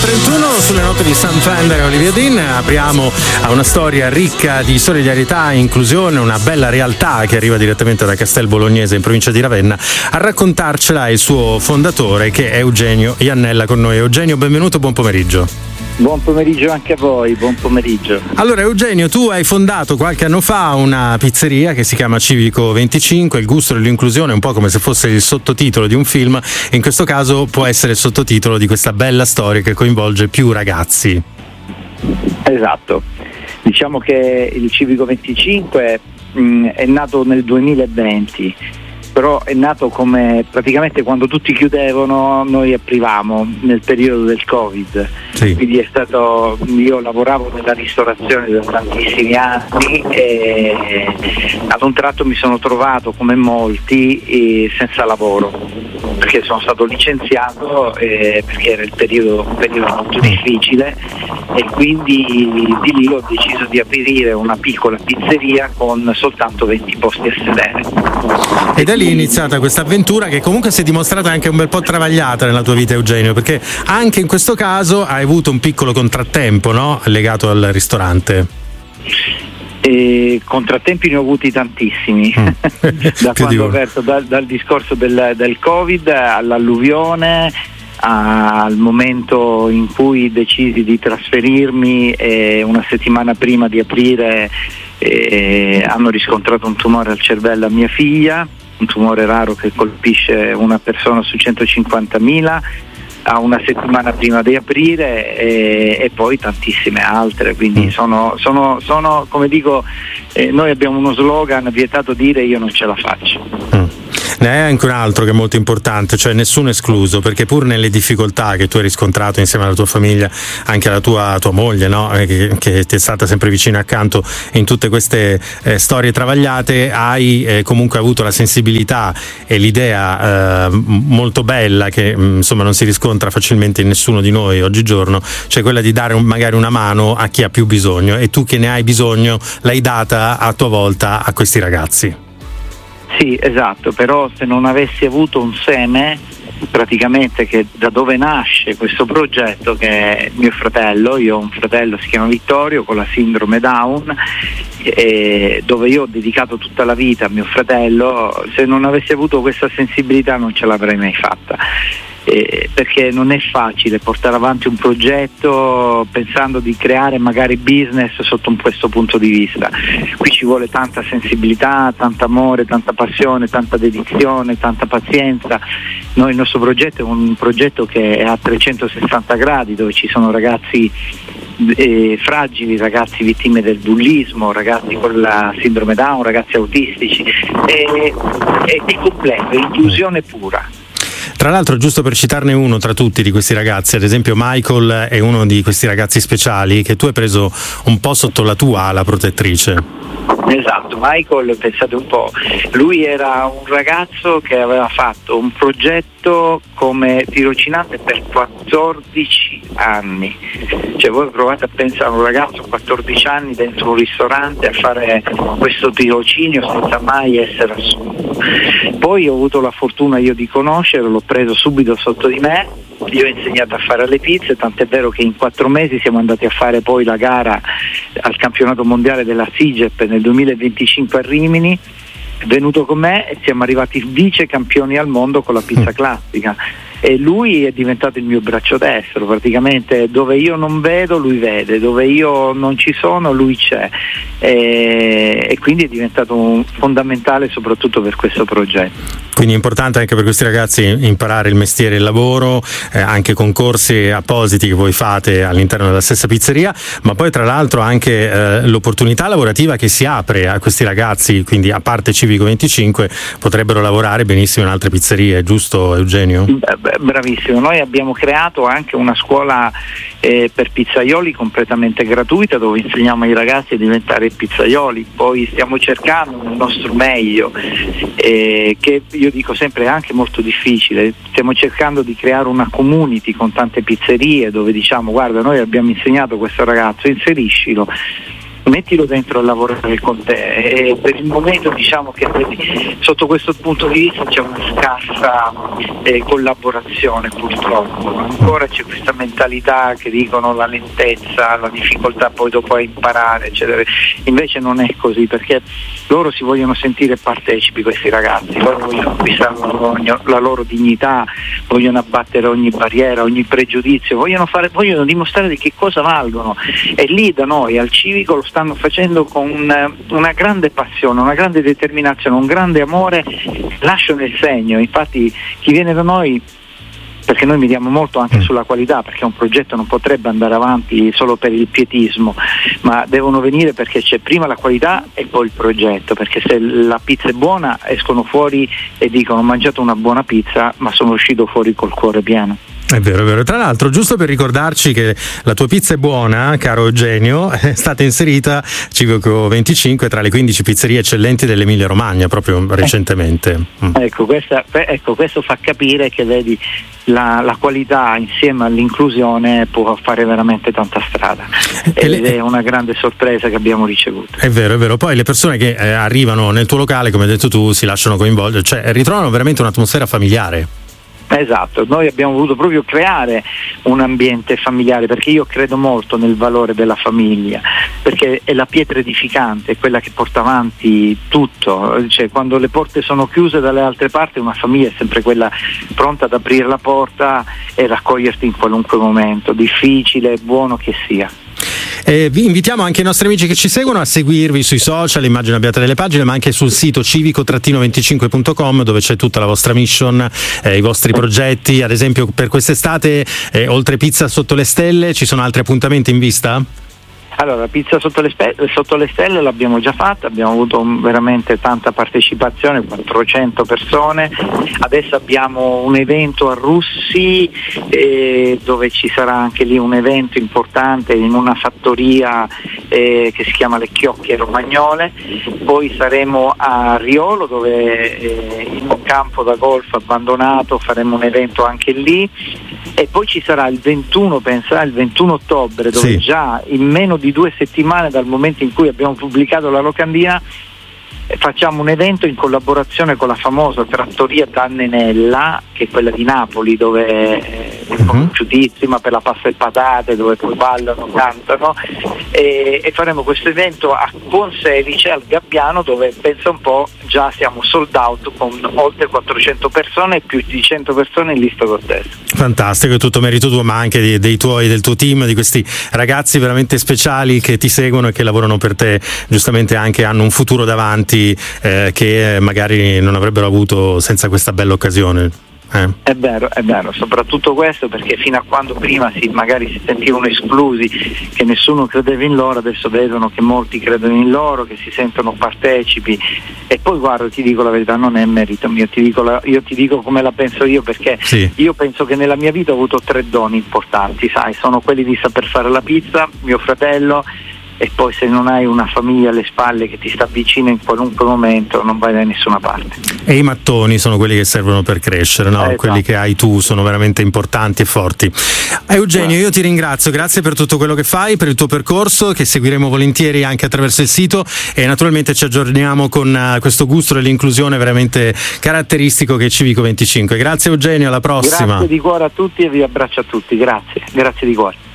9:21 sulle note di Sam Fender e Olivia Dean. Apriamo a una storia ricca di solidarietà e inclusione, una bella realtà che arriva direttamente da Castel Bolognese in provincia di Ravenna. A raccontarcela il suo fondatore, che è Eugenio Iannella, con noi. Eugenio, benvenuto, buon pomeriggio. Buon pomeriggio anche a voi, buon pomeriggio. Allora Eugenio, tu hai fondato qualche anno fa una pizzeria che si chiama Civico 25, il gusto dell'inclusione, un po' come se fosse il sottotitolo di un film, e in questo caso può essere il sottotitolo di questa bella storia che coinvolge più ragazzi. Esatto, diciamo che il Civico 25 è nato nel 2020, però è nato come praticamente quando tutti chiudevano noi aprivamo nel periodo del Covid. Sì. Quindi è stato, io lavoravo nella ristorazione da tantissimi anni e ad un tratto mi sono trovato come molti senza lavoro, perché sono stato licenziato perché era il periodo molto difficile, e quindi di lì ho deciso di aprire una piccola pizzeria con soltanto 20 posti a sedere. E da lì è iniziata questa avventura che comunque si è dimostrata anche un bel po' travagliata nella tua vita, Eugenio, perché anche in questo caso hai avuto un piccolo contrattempo, no? Legato al ristorante. Contrattempi ne ho avuti tantissimi da quando ho aperto, dal discorso del Covid all'alluvione, al momento in cui decisi di trasferirmi e una settimana prima di aprire hanno riscontrato un tumore al cervello a mia figlia, un tumore raro che colpisce una persona su 150.000, a una settimana prima di aprire, e poi tantissime altre, quindi sono come dico, noi abbiamo uno slogan: vietato dire io non ce la faccio. Ne è anche un altro che è molto importante, cioè nessuno escluso, perché pur nelle difficoltà che tu hai riscontrato insieme alla tua famiglia, anche alla tua moglie, no? che ti è stata sempre vicina accanto in tutte queste storie travagliate, hai comunque avuto la sensibilità e l'idea molto bella che insomma non si riscontra facilmente in nessuno di noi oggigiorno, cioè quella di dare magari una mano a chi ha più bisogno, e tu che ne hai bisogno l'hai data a tua volta a questi ragazzi. Sì, esatto, però se non avessi avuto un seme, praticamente, che da dove nasce questo progetto, che è mio fratello, io ho un fratello, si chiama Vittorio, con la sindrome Down, dove io ho dedicato tutta la vita a mio fratello, se non avessi avuto questa sensibilità non ce l'avrei mai fatta. Perché non è facile portare avanti un progetto pensando di creare magari business sotto questo punto di vista. Qui ci vuole tanta sensibilità, tanto amore, tanta passione, tanta dedizione, tanta pazienza. Il nostro progetto è un progetto che è a 360 gradi, dove ci sono ragazzi fragili, ragazzi vittime del bullismo, ragazzi con la sindrome Down, ragazzi autistici, è completo, è inclusione pura. Tra l'altro, giusto per citarne uno tra tutti di questi ragazzi, ad esempio Michael è uno di questi ragazzi speciali che tu hai preso un po' sotto la tua ala protettrice. Esatto, Michael, pensate un po', lui era un ragazzo che aveva fatto un progetto come tirocinante per 14 anni, cioè voi provate a pensare a un ragazzo a 14 anni dentro un ristorante a fare questo tirocinio senza mai essere assunto. Poi ho avuto la fortuna io di conoscerlo, l'ho preso subito sotto di me, io ho insegnato a fare le pizze, tant'è vero che in 4 mesi siamo andati a fare poi la gara al campionato mondiale della SIGEP nel 2025 a Rimini. È venuto con me e siamo arrivati vice campioni al mondo con la pizza classica, e lui è diventato il mio braccio destro, praticamente dove io non vedo lui vede, dove io non ci sono lui c'è, e quindi è diventato fondamentale soprattutto per questo progetto. Quindi è importante anche per questi ragazzi imparare il mestiere e il lavoro, anche concorsi appositi che voi fate all'interno della stessa pizzeria, ma poi tra l'altro anche l'opportunità lavorativa che si apre a questi ragazzi, quindi a parte Civico 25 potrebbero lavorare benissimo in altre pizzerie, giusto Eugenio? Bravissimo, noi abbiamo creato anche una scuola per pizzaioli completamente gratuita, dove insegniamo ai ragazzi a diventare pizzaioli. Poi stiamo cercando il nostro meglio, che io dico sempre è anche molto difficile. Stiamo cercando di creare una community con tante pizzerie, dove diciamo: guarda, noi abbiamo insegnato questo ragazzo, inseriscilo. mettilo dentro a lavorare con te. E per il momento diciamo che sotto questo punto di vista c'è una scarsa collaborazione, purtroppo. Ancora c'è questa mentalità che dicono la lentezza, la difficoltà poi dopo a imparare, eccetera. Invece non è così, perché loro si vogliono sentire partecipi, questi ragazzi, loro vogliono acquistare la loro dignità, vogliono abbattere ogni barriera, ogni pregiudizio, vogliono dimostrare di che cosa valgono, e lì da noi al civico lo stanno facendo con una grande passione, una grande determinazione, un grande amore, lasciano il segno. Infatti chi viene da noi, perché noi mediamo molto anche sulla qualità, perché un progetto non potrebbe andare avanti solo per il pietismo, ma devono venire perché c'è prima la qualità e poi il progetto, perché se la pizza è buona escono fuori e dicono: ho mangiato una buona pizza ma sono uscito fuori col cuore pieno. È vero, è vero. Tra l'altro, giusto per ricordarci che la tua pizza è buona, caro Eugenio, è stata inserita Civico 25 tra le 15 pizzerie eccellenti dell'Emilia Romagna proprio recentemente. Ecco, questo fa capire che, vedi, la qualità insieme all'inclusione può fare veramente tanta strada, ed è una grande sorpresa che abbiamo ricevuto. È vero, è vero. Poi le persone che arrivano nel tuo locale, come hai detto tu, si lasciano coinvolgere, cioè ritrovano veramente un'atmosfera familiare. Esatto, noi abbiamo voluto proprio creare un ambiente familiare, perché io credo molto nel valore della famiglia, perché è la pietra edificante, è quella che porta avanti tutto. Cioè, quando le porte sono chiuse dalle altre parti, una famiglia è sempre quella pronta ad aprire la porta e raccoglierti in qualunque momento, difficile, buono che sia. Vi invitiamo anche i nostri amici che ci seguono a seguirvi sui social, immagino abbiate delle pagine, ma anche sul sito civico-25.com, dove c'è tutta la vostra mission, i vostri progetti. Ad esempio, per quest'estate, oltre pizza sotto le stelle, ci sono altri appuntamenti in vista? Allora, pizza sotto le stelle l'abbiamo già fatta, abbiamo avuto veramente tanta partecipazione, 400 persone. Adesso abbiamo un evento a Russi, dove ci sarà anche lì un evento importante in una fattoria che si chiama Le Chiocche Romagnole. Poi saremo a Riolo, dove in un campo da golf abbandonato faremo un evento anche lì. E poi ci sarà il 21 ottobre, dove già in meno di 2 settimane dal momento in cui abbiamo pubblicato la locandina facciamo un evento in collaborazione con la famosa trattoria Dannenella, che è quella di Napoli, dove è conosciutissima per la pasta e patate, dove poi ballano, cantano, e faremo questo evento a Conselice, al Gabbiano, dove pensa un po' già siamo sold out con oltre 400 persone e più di 100 persone in lista d'attesa. Fantastico, è tutto merito tuo, ma anche del tuo team, di questi ragazzi veramente speciali che ti seguono e che lavorano per te, giustamente anche hanno un futuro davanti che magari non avrebbero avuto senza questa bella occasione. È vero, soprattutto questo, perché fino a quando prima magari si sentivano esclusi, che nessuno credeva in loro, adesso vedono che molti credono in loro, che si sentono partecipi. E poi guarda, ti dico la verità, non è merito mio, io ti dico come la penso io, perché io penso che nella mia vita ho avuto 3 doni importanti, sai, sono quelli di saper fare la pizza, mio fratello, e poi se non hai una famiglia alle spalle che ti sta vicino in qualunque momento non vai da nessuna parte. E i mattoni sono quelli che servono per crescere, no? Quelli che hai tu sono veramente importanti e forti. Eugenio, io ti ringrazio, grazie per tutto quello che fai, per il tuo percorso, che seguiremo volentieri anche attraverso il sito, e naturalmente ci aggiorniamo con questo gusto dell'inclusione veramente caratteristico che è Civico 25. Grazie Eugenio, alla prossima. Grazie di cuore a tutti e vi abbraccio a tutti, grazie di cuore.